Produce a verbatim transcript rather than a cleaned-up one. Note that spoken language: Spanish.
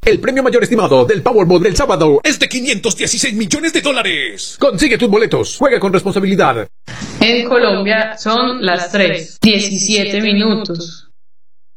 El premio mayor estimado del Powerball del sábado es de quinientos dieciséis millones de dólares. Consigue tus boletos. Juega con responsabilidad. En Colombia son las tres, diecisiete minutos.